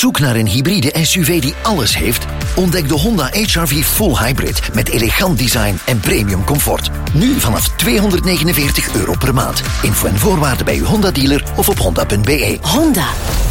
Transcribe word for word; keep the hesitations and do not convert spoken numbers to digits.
zoek naar een hybride S U V die alles heeft? Ontdek de Honda H R V Full Hybrid met elegant design en premium comfort. Nu vanaf tweehonderdnegenenveertig euro per maand. Info en voorwaarden bij uw Honda dealer of op honda punt b e. Honda.